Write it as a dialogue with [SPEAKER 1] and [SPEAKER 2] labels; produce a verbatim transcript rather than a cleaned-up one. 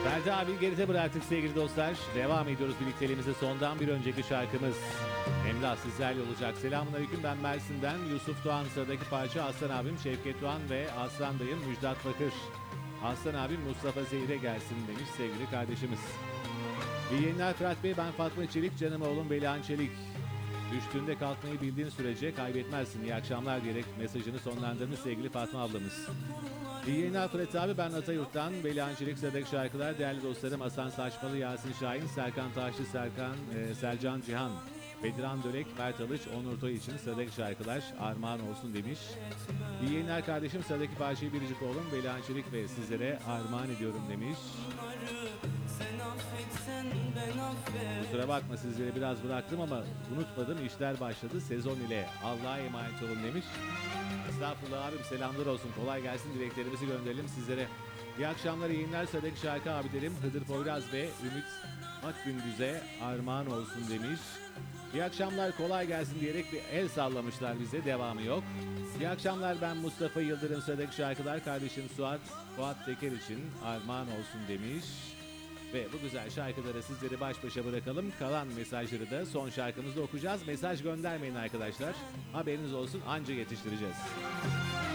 [SPEAKER 1] Ferdi abi geride bıraktık sevgili dostlar. Devam ediyoruz birlikteliğimize sondan bir önceki şarkımız. Emrah sizlerle olacak. Selamünaleyküm, ben Mersin'den Yusuf Doğan. Sıradaki parça Aslan abim Şevket Doğan ve Aslan dayım Müjdat Bakır. Aslan abim Mustafa Zehir'e gelsin demiş sevgili kardeşimiz. İyi yayınlar Fırat Bey, ben Fatma Çelik, canım oğlum Belihan Çelik. Düştüğünde kalkmayı bildiğin sürece kaybetmezsin. İyi akşamlar diyerek mesajını sonlandırmış sevgili Fatma ablamız. İyi yayınlar Fırat abi, ben Atayurt'tan Belihan Çelik. Sıradaki şarkılar değerli dostlarım Hasan Saçmalı, Yasin Şahin, Serkan Taşlı, Serkan, e, Sercan Cihan, Bediran Dölek, Mert Alıç, Onur Toy için sıradaki şarkılar armağan olsun demiş. İyi yayınlar kardeşim, sıradaki parçayı biricik oğlum Belihan Çelik ve sizlere armağan ediyorum demiş. Kusura bakma, sizleri biraz bıraktım ama unutmadım, işler başladı sezon ile, Allah'a emanet olun demiş. Estağfurullah abim, selamlar olsun, kolay gelsin, dileklerimizi gönderelim sizlere. İyi akşamlar, iyi yayınlar. Sıradaki şarkı abilerim Hıdır Poyraz ve Ümit Akgündüz'e armağan olsun demiş. İyi akşamlar, kolay gelsin diyerek bir el sallamışlar bize, devamı yok. İyi akşamlar, ben Mustafa Yıldırım. Sıradaki şarkılar kardeşim Suat, Fuat Teker için armağan olsun demiş. Ve bu güzel şarkıları sizleri baş başa bırakalım. Kalan mesajları da son şarkımızda okuyacağız. Mesaj göndermeyin arkadaşlar. Haberiniz olsun, anca yetiştireceğiz.